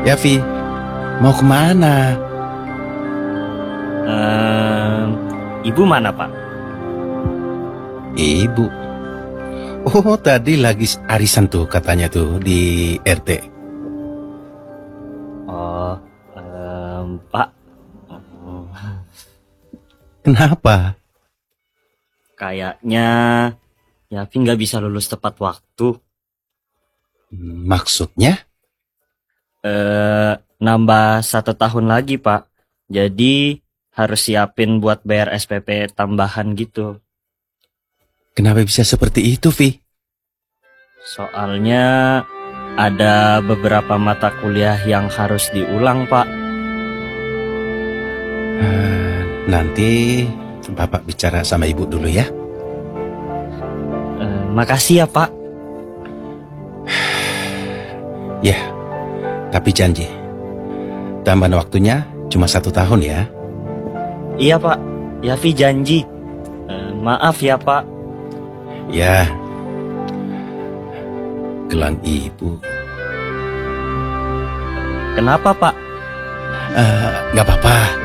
Ya, Vi, mau kemana? Ehm, Ibu mana, Pak? Ibu. Oh, tadi lagi arisan tuh katanya tuh di RT. Oh, Pak. Oh, Kenapa? kayaknya Yafi nggak bisa lulus tepat waktu. Maksudnya? Nambah 1 tahun lagi, Pak. Jadi harus siapin buat bayar SPP tambahan gitu. Kenapa bisa seperti itu, Vi? Soalnya ada beberapa mata kuliah yang harus diulang, Pak. Nanti Bapak bicara sama Ibu dulu ya. Makasih ya, Pak. Ya, tapi janji. Tambahan waktunya cuma 1 tahun ya. Iya, Pak. Yafi janji. Maaf ya, Pak. Ya, gelang Ibu. Kenapa, Pak? Nggak apa-apa.